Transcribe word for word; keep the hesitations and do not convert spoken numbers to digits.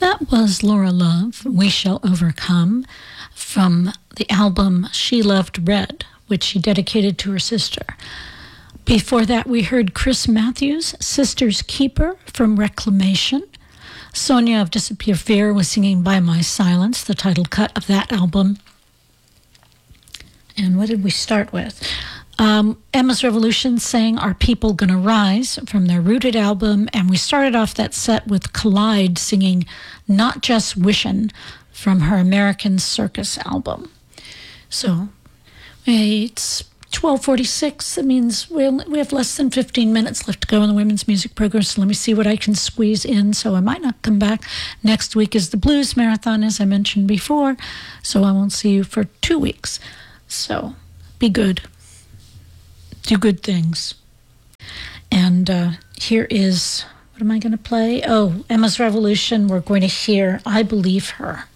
That was Laura Love, We Shall Overcome, from the album She Loved Red, which she dedicated to her sister. Before that, we heard Chris Matthews, Sister's Keeper, from Reclamation. Sonia of Disappear Fear was singing By My Silence, the title cut of that album. And what did we start with? Um, Emma's Revolution sang Are People Gonna Rise from their Rooted album, and we started off that set with Collide singing Not Just Wishin' from her American Circus album. So it's twelve forty-six. That means we only, we have less than fifteen minutes left to go in the women's music program, so let me see what I can squeeze in. So I might not come back. Next week is the Blues Marathon, as I mentioned before, so I won't see you for two weeks. So be good. Do good things. And uh, here is, what am I going to play? Oh, Emma's Revolution. We're going to hear I Believe Her.